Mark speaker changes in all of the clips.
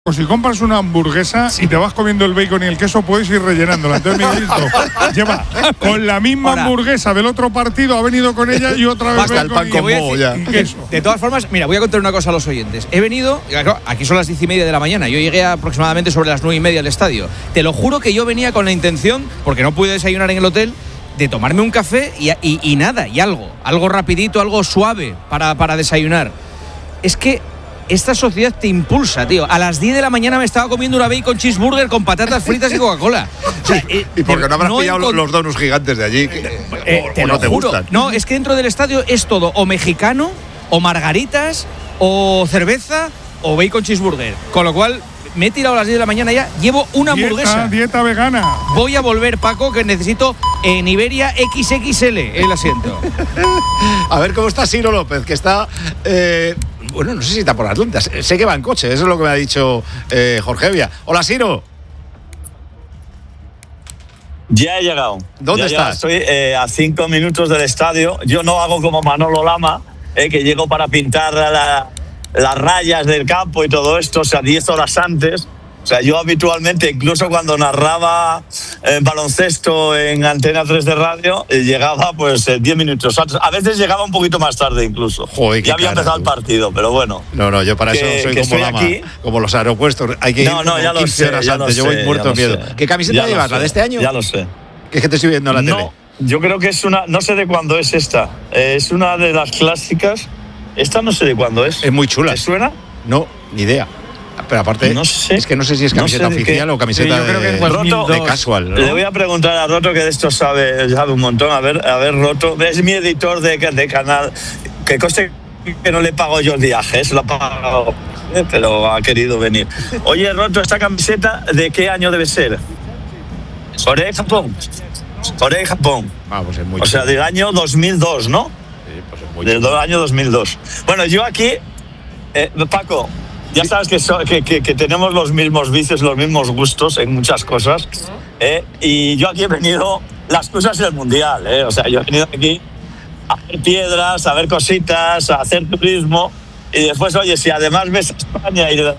Speaker 1: O si compras una hamburguesa y te vas comiendo el bacon y el queso, puedes ir rellenándola. Entonces Miguelito lleva con la misma hamburguesa del otro partido, ha venido con ella y otra vez
Speaker 2: basta el pan con moho ya.
Speaker 3: De todas formas, mira, voy a contar una cosa a los oyentes. He venido, aquí son las 10:30 de la mañana, yo llegué aproximadamente sobre las 9:30 al estadio. Te lo juro que yo venía con la intención, porque no pude desayunar en el hotel, de tomarme un café y nada, y algo rapidito, algo suave para desayunar. Es que esta sociedad te impulsa, tío. A las 10 de la mañana me estaba comiendo una bacon cheeseburger con patatas fritas y Coca-Cola. O sea,
Speaker 2: ¿Y por qué no habrás pillado los donuts gigantes de allí?
Speaker 3: ¿O no te gustan? No, es que dentro del estadio es todo o mexicano, o margaritas, o cerveza, o bacon cheeseburger. Con lo cual, me he tirado a las 10 de la mañana ya, llevo una hamburguesa.
Speaker 1: Dieta vegana.
Speaker 3: Voy a volver, Paco, que necesito en Iberia XXL el asiento.
Speaker 2: A ver cómo está Ciro López, que está... bueno, no sé si está por Atlanta. Sé que va en coche, eso es lo que me ha dicho Jorge Evia. Hola, Ciro.
Speaker 4: Ya he llegado.
Speaker 2: ¿Dónde estás?
Speaker 4: Estoy a 5 minutos del estadio. Yo no hago como Manolo Lama, que llego para pintar las rayas del campo y todo esto, o sea, 10 horas antes. O sea, yo habitualmente, incluso cuando narraba baloncesto en Antena 3 de radio, llegaba pues 10 minutos antes. A veces llegaba un poquito más tarde incluso.
Speaker 2: Joder,
Speaker 4: ya había empezado el partido, pero bueno.
Speaker 2: No, yo para eso soy como Lama, aquí, como los aeropuertos. Hay que ir
Speaker 4: ya
Speaker 2: 15 horas antes. Yo voy muerto de miedo. ¿Qué camiseta llevas? ¿La de este año?
Speaker 4: Ya lo sé.
Speaker 2: ¿Qué es que te estoy viendo en la tele?
Speaker 4: Yo creo que es una... No sé de cuándo es esta. Es una de las clásicas. Esta no sé de cuándo es.
Speaker 2: Es muy chula.
Speaker 4: ¿Te suena?
Speaker 2: No, ni idea. Pero aparte, no sé, es que no sé si es camiseta oficial o camiseta de casual, ¿no?
Speaker 4: Le voy a preguntar a Roto, que de esto sabe un montón. A ver, Roto, es mi editor de canal. Que coste que no le pago yo el viaje, se lo ha pagado, pero ha querido venir. Oye, Roto, ¿esta camiseta de qué año debe ser? Corea y Japón. Corea y Japón.
Speaker 2: Pues es muy
Speaker 4: o sea, del año 2002, ¿no?
Speaker 2: Sí, pues es muy
Speaker 4: del año 2002. Bueno, yo aquí, Paco, ya sabes que tenemos los mismos vicios, los mismos gustos en muchas cosas. Y yo aquí he venido, las cosas del Mundial. O sea, yo he venido aquí a ver piedras, a ver cositas, a hacer turismo. Y después, oye, si además ves a España y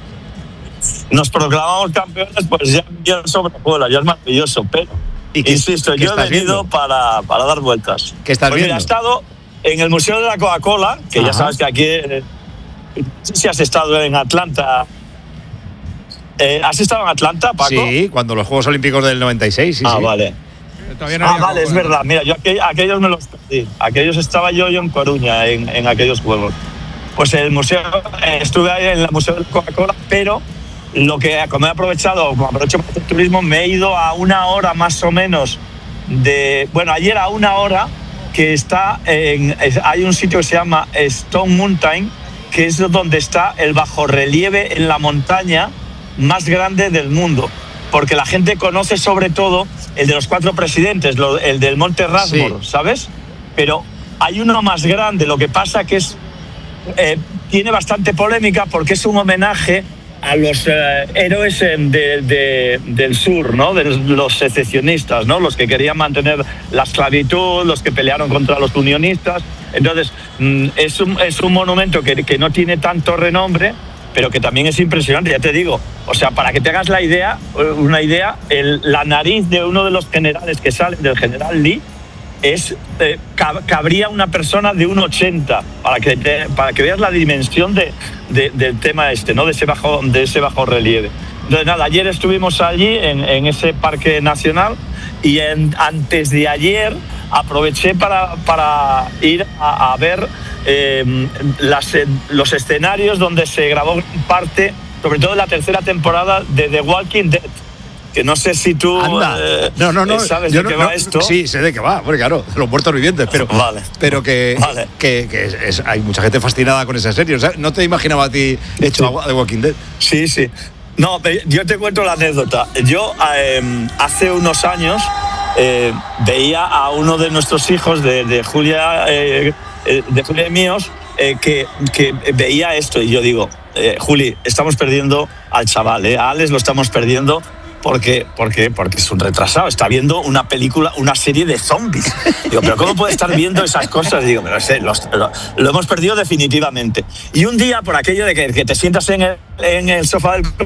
Speaker 4: nos proclamamos campeones, pues ya sobrevuela, ya es maravilloso. Pero, insisto, yo he venido para dar vueltas.
Speaker 2: ¿Qué estás viendo?
Speaker 4: Mira, he estado en el Museo de la Coca-Cola, que ya sabes que aquí... No sé si has estado en Atlanta. ¿Has estado en Atlanta, Paco?
Speaker 2: Sí, cuando los Juegos Olímpicos del 96. Sí,
Speaker 4: vale. Vale, es verdad. Mira, yo aquellos me los perdí. Aquellos estaba yo en Coruña, en aquellos Juegos. Pues el museo, estuve ahí en el Museo de Coca-Cola, pero lo que, como he aprovechado, como aprovecho para hacer turismo, me he ido a 1 hora más o menos ayer a 1 hora, que está hay un sitio que se llama Stone Mountain, que es donde está el bajorrelieve en la montaña más grande del mundo. Porque la gente conoce sobre todo el de los 4 presidentes, el del Monte Rushmore, sí, ¿sabes? Pero hay uno más grande, lo que pasa que tiene bastante polémica porque es un homenaje a los héroes del sur, ¿no? De los secesionistas, ¿no? Los que querían mantener la esclavitud, los que pelearon contra los unionistas. Entonces, es un monumento que no tiene tanto renombre, pero que también es impresionante, ya te digo. O sea, para que te hagas una idea, la nariz de uno de los generales que sale, del general Lee, cabría una persona de 1,80, para que veas la dimensión del tema ¿no? de ese bajo relieve. Entonces, nada, ayer estuvimos allí en ese parque nacional y antes de ayer aproveché para ir a ver los escenarios donde se grabó parte, sobre todo en la 3ª temporada de The Walking Dead. Que no sé si tú sabes de qué va esto.
Speaker 2: Sí, sé de qué va, porque claro, los muertos vivientes, pero,
Speaker 4: vale.
Speaker 2: Pero que hay mucha gente fascinada con esa serie. O sea, no te imaginaba a ti hecho The Walking Dead.
Speaker 4: Sí. No, yo te cuento la anécdota. Yo hace unos años veía a uno de nuestros hijos, de Julia y míos, que veía esto y yo digo, Juli, estamos perdiendo al chaval, a Alex lo estamos perdiendo, porque es un retrasado, está viendo una película, una serie de zombies. Digo, pero ¿cómo puede estar viendo esas cosas? Digo, pero lo hemos perdido definitivamente. Y un día, por aquello de que te sientas en el sofá del